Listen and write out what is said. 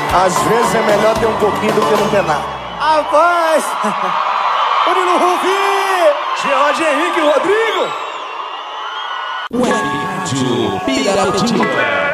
Às vezes é melhor ter um pouquinho do que não ter nada. Rapaz! Murilo Rufi! George Henrique Rodrigo! Web Rádio Pirapotinga.